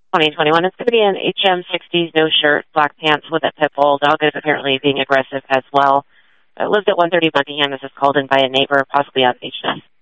2021. It's going to be an HM60s, no shirt, black pants with a pit bull. Dog is apparently being aggressive as well. It lives at 130 Buckingham. This is called in by a neighbor, possibly on HM.